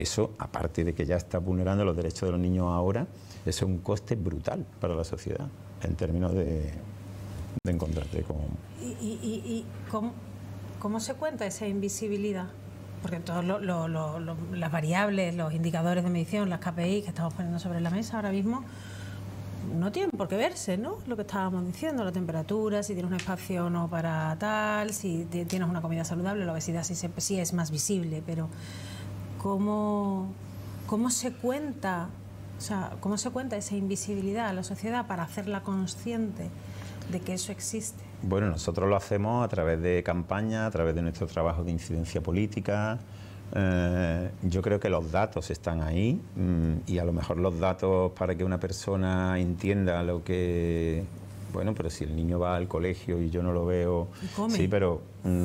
Eso, aparte de que ya está vulnerando los derechos de los niños ahora, eso es un coste brutal para la sociedad en términos de encontrarte con... ¿Y cómo se cuenta esa invisibilidad? Porque todas las variables, los indicadores de medición, las KPI que estamos poniendo sobre la mesa ahora mismo, no tienen por qué verse, ¿no? Lo que estábamos diciendo, la temperatura, si tienes un espacio o no para tal, si tienes una comida saludable, la obesidad sí es más visible, pero ¿cómo se cuenta? O sea, ¿cómo se cuenta esa invisibilidad a la sociedad para hacerla consciente de que eso existe? Bueno, nosotros lo hacemos a través de campañas, a través de nuestro trabajo de incidencia política. Yo creo que los datos están ahí y a lo mejor los datos para que una persona entienda lo que... Bueno, pero si el niño va al colegio y yo no lo veo... ¿Y come? Sí, pero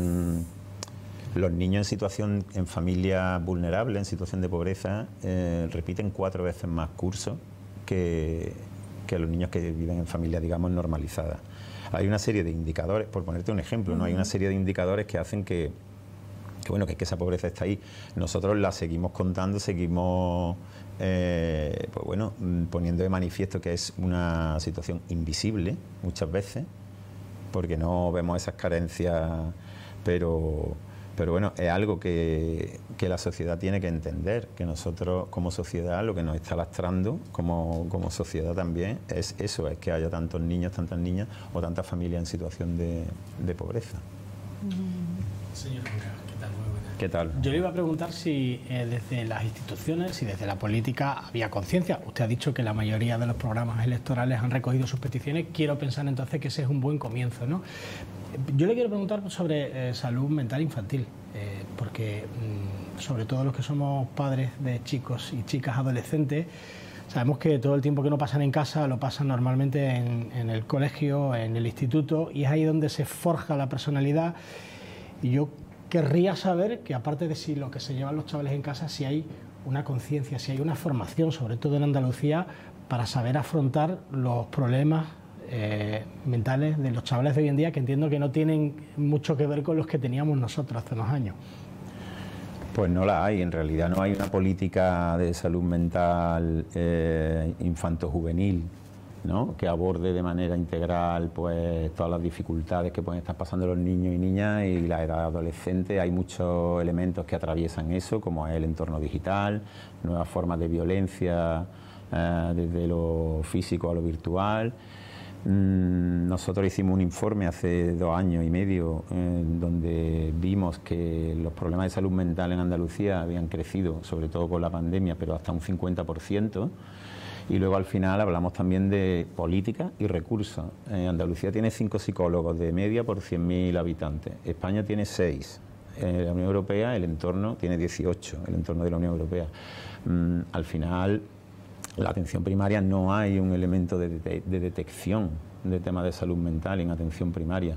los niños en familias vulnerables, en situación de pobreza, repiten 4 veces más cursos que los niños que viven en familias, digamos, normalizadas. Hay una serie de indicadores, por ponerte un ejemplo, ¿no? Hay una serie de indicadores que hacen que esa pobreza está ahí. Nosotros la seguimos contando, seguimos poniendo de manifiesto que es una situación invisible muchas veces, porque no vemos esas carencias, pero bueno, es algo que la sociedad tiene que entender, que nosotros como sociedad lo que nos está lastrando como sociedad también es eso, es que haya tantos niños, tantas niñas o tantas familias en situación de pobreza. Señor Luna, ¿qué tal? Muy buenas. ¿Qué tal? Yo le iba a preguntar si desde las instituciones, si desde la política había conciencia. Usted ha dicho que la mayoría de los programas electorales han recogido sus peticiones. Quiero pensar entonces que ese es un buen comienzo, ¿no? Yo le quiero preguntar sobre salud mental infantil, porque sobre todo los que somos padres de chicos y chicas adolescentes, sabemos que todo el tiempo que no pasan en casa lo pasan normalmente en el colegio, en el instituto, y es ahí donde se forja la personalidad. Y yo querría saber que, aparte de si lo que se llevan los chavales en casa, si hay una conciencia, si hay una formación, sobre todo en Andalucía, para saber afrontar los problemas mentales de los chavales de hoy en día, que entiendo que no tienen mucho que ver con los que teníamos nosotros hace unos años. Pues no la hay, en realidad no hay una política de salud mental infanto-juvenil, ¿no?, que aborde de manera integral pues todas las dificultades que pueden estar pasando los niños y niñas y la edad adolescente. Hay muchos elementos que atraviesan eso, como es el entorno digital, nuevas formas de violencia desde lo físico a lo virtual. Nosotros hicimos un informe hace 2 años y medio donde vimos que los problemas de salud mental en Andalucía habían crecido, sobre todo con la pandemia, pero hasta un 50%. Y luego al final hablamos también de política y recursos. Andalucía tiene 5 psicólogos de media por 100.000 habitantes. España tiene 6. La Unión Europea, el entorno, tiene 18, el entorno de la Unión Europea. Al final, la atención primaria no hay un elemento de detección de temas de salud mental en atención primaria.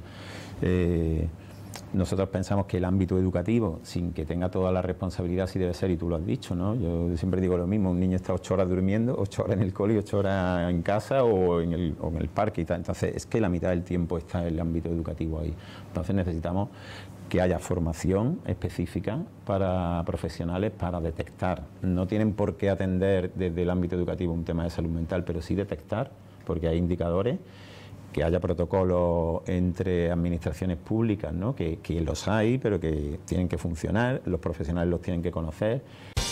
Nosotros pensamos que el ámbito educativo, sin que tenga toda la responsabilidad, sí debe ser, y tú lo has dicho, ¿no? Yo siempre digo lo mismo, un niño está 8 horas durmiendo, 8 horas en el cole y 8 horas en casa o en el parque y tal. Entonces, es que la mitad del tiempo está el ámbito educativo ahí. Entonces, necesitamos que haya formación específica para profesionales para detectar. No tienen por qué atender desde el ámbito educativo un tema de salud mental, pero sí detectar, porque hay indicadores, que haya protocolos entre administraciones públicas, ¿no?, que los hay, pero que tienen que funcionar, los profesionales los tienen que conocer.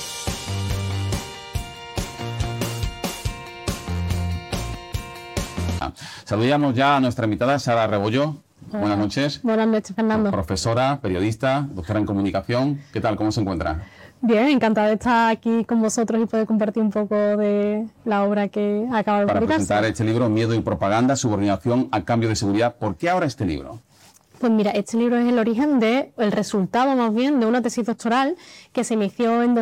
Saludamos ya a nuestra invitada, Sara Rebollo. Hola. Buenas noches. Buenas noches, Fernando. Profesora, periodista, doctora en comunicación. ¿Qué tal? ¿Cómo se encuentra? Bien, encantada de estar aquí con vosotros y poder compartir un poco de la obra que acaba de Para publicarse. presentar este libro, Miedo y propaganda, subordinación a cambio de seguridad. ¿Por qué ahora este libro? Pues mira, este libro es el origen el resultado más bien de una tesis doctoral que se inició en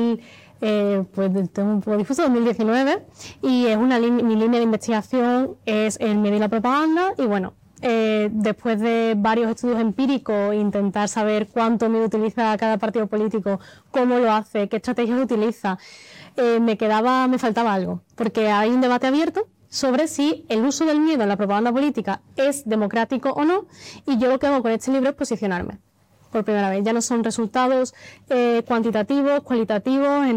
2019 y es mi línea de investigación es el miedo y la propaganda y bueno, después de varios estudios empíricos, intentar saber cuánto miedo utiliza cada partido político, cómo lo hace, qué estrategias utiliza, me faltaba algo, porque hay un debate abierto sobre si el uso del miedo en la propaganda política es democrático o no, y yo lo que hago con este libro es posicionarme. Por primera vez, ya no son resultados cuantitativos, cualitativos,